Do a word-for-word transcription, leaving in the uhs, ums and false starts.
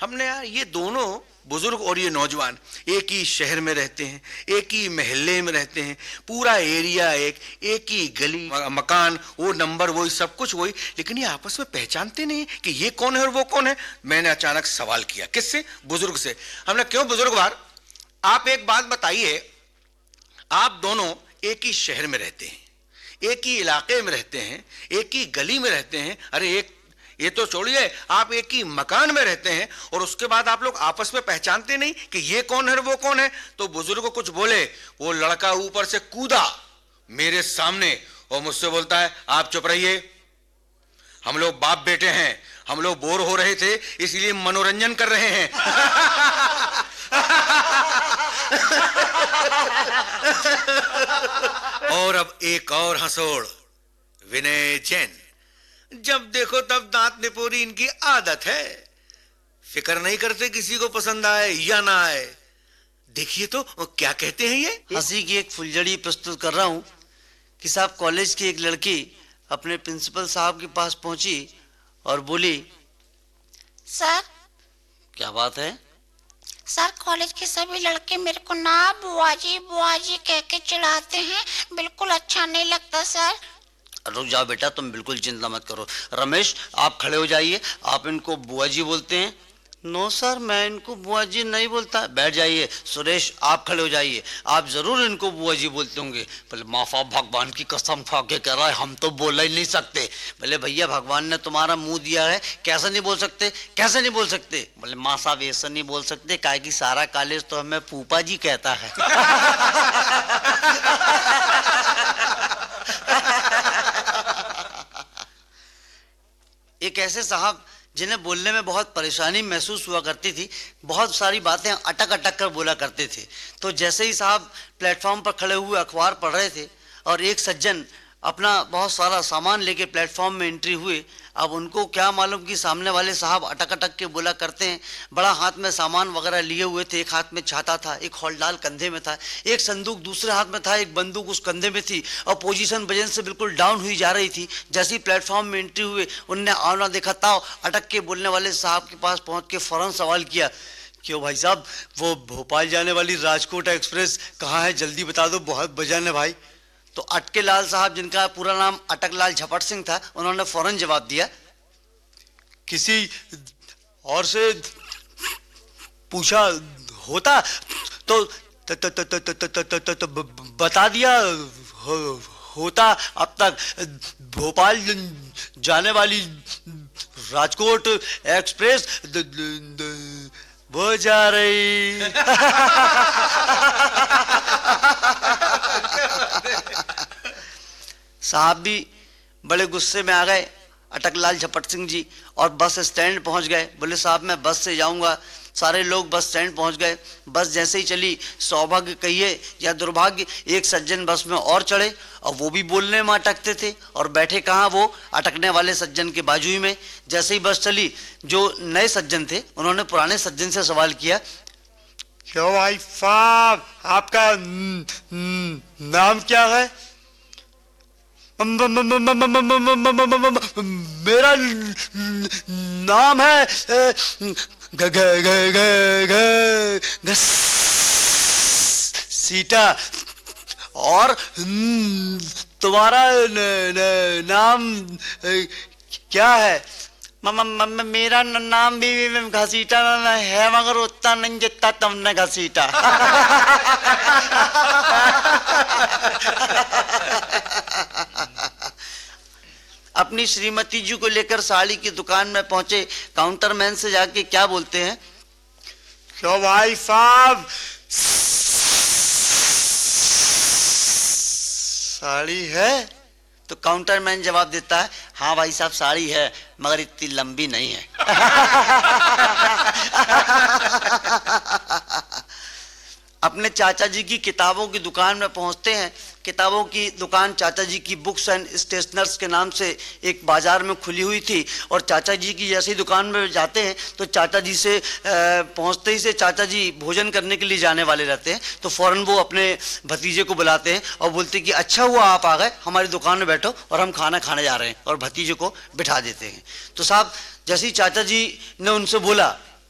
हमने यार ये दोनों बुजुर्ग और ये नौजवान एक ही शहर में रहते हैं, एक ही मोहल्ले में रहते हैं, पूरा एरिया एक, एक ही गली, मकान, वो नंबर वही, सब कुछ वही, लेकिन ये आपस में पहचानते नहीं कि ये कौन है और वो कौन है। मैंने अचानक सवाल किया, किससे? बुजुर्ग से। हमने, क्यों बुजुर्गवार, आप एक बात बताइए, आप दोनों एक ही शहर में रहते हैं, एक ही इलाके में रहते हैं, एक ही गली में रहते हैं, अरे एक ये तो छोड़िए, आप एक ही मकान में रहते हैं, और उसके बाद आप लोग आपस में पहचानते नहीं कि ये कौन है वो कौन है। तो बुजुर्ग कुछ बोले, वो लड़का ऊपर से कूदा मेरे सामने और मुझसे बोलता है, आप चुप रहिए, हम लोग बाप बेटे हैं, हम लोग बोर हो रहे थे इसलिए मनोरंजन कर रहे हैं। और अब एक और हंसोड़, विनय जैन। जब देखो तब दांत निपोरी इनकी आदत है, फिक्र नहीं करते किसी को पसंद आए या ना आए। देखिए तो क्या कहते हैं ये। हंसी की एक फुलझड़ी प्रस्तुत कर रहा हूँ कि साहब, कॉलेज की एक लड़की अपने प्रिंसिपल साहब के पास पहुंची और बोली, सर। क्या बात है? सर, कॉलेज के सभी लड़के मेरे को ना बुआजी बुआजी कह के चिढ़ाते हैं, बिल्कुल अच्छा नहीं लगता सर। रुक जाओ बेटा, तुम बिल्कुल चिंता मत करो। रमेश, आप खड़े हो जाइए। आप इनको बुआ जी बोलते हैं? नो सर, मैं इनको बुआ जी नहीं बोलता। बैठ जाइए। सुरेश, आप खड़े हो जाइए। आप जरूर इनको बुआ जी बोलते होंगे। बोले, माफा भगवान की कसम खा के कह रहा है, हम तो बोल ही नहीं सकते। बोले, भैया भगवान ने तुम्हारा मुंह दिया है, कैसे नहीं बोल सकते, कैसे नहीं बोल सकते? बोले, माँ साहब ऐसा नहीं बोल सकते, काहे कि सारा कॉलेज तो हमें फूफा जी कहता है। एक ऐसे साहब जिन्हें बोलने में बहुत परेशानी महसूस हुआ करती थी, बहुत सारी बातें अटक अटक कर बोला करते थे। तो जैसे ही साहब प्लेटफॉर्म पर खड़े हुए अखबार पढ़ रहे थे और एक सज्जन अपना बहुत सारा सामान लेके प्लेटफॉर्म में एंट्री हुए। अब उनको क्या मालूम कि सामने वाले साहब अटक अटक के बोला करते हैं। बड़ा हाथ में सामान वगैरह लिए हुए थे, एक हाथ में छाता था, एक हौलदार कंधे में था, एक संदूक दूसरे हाथ में था, एक बंदूक उस कंधे में थी, और पोजीशन वजन से बिल्कुल डाउन हुई जा रही थी। जैसे ही प्लेटफॉर्म में एंट्री हुए, उनने आवना देखा, ताव अटक के बोलने वाले साहब के पास पहुँच के फौरन सवाल किया, क्यों भाई साहब, वो भोपाल जाने वाली राजकोट एक्सप्रेस कहाँ है, जल्दी बता दो, बहुत वजन है भाई। तो अटके लाल साहब, जिनका पूरा नाम अटक लाल झपट सिंह था, उन्होंने फौरन जवाब दिया, किसी और से पूछा होता तो त, त, त, त, त, त, त, त, बता दिया हो, होता। अब तक भोपाल जाने वाली Rajkot express the, the, the, वो जा रही। साहब भी बड़े गुस्से में आ गए, अटक लाल झपट सिंह जी, और बस स्टैंड पहुंच गए। बोले, साहब मैं बस से जाऊंगा। सारे लोग बस स्टैंड पहुंच गए। बस जैसे ही चली, सौभाग्य कहिए या दुर्भाग्य, एक सज्जन बस में और चढ़े, और वो भी बोलने में अटकते थे, और बैठे कहाँ, वो अटकने वाले सज्जन के बाजू में। जैसे ही बस चली, जो नए सज्जन थे उन्होंने पुराने सज्जन से सवाल किया, क्यों भाई साहब, आपका नाम क्या है? मेरा नाम है ग ग ग ग ग सीता। और तुम्हारा नाम क्या है? मेरा नाम भी घसीटा है, मगर उतना नहीं जितना तुमने घसीटा। अपनी श्रीमती जी को लेकर साड़ी की दुकान में पहुंचे। काउंटर मैन से जाके क्या बोलते हैं, क्यों भाई साहब, साड़ी है? तो काउंटर मैन जवाब देता है, हाँ भाई साहब साड़ी है, मगर इतनी लंबी नहीं है। अपने चाचा जी की किताबों की दुकान में पहुंचते हैं। किताबों की दुकान चाचा जी की बुक्स एंड स्टेशनर्स के नाम से एक बाजार में खुली हुई थी, और चाचा जी की जैसी दुकान में जाते हैं तो चाचा जी से पहुंचते ही से चाचा जी भोजन करने के लिए जाने वाले रहते हैं। तो फौरन वो अपने भतीजे को बुलाते हैं और बोलते हैं कि अच्छा हुआ आप आ गए, हमारी दुकान में बैठो और हम खाना खाने जा रहे हैं, और भतीजे को बिठा देते हैं। तो साहब जैसे ही चाचा जी ने उनसे बोला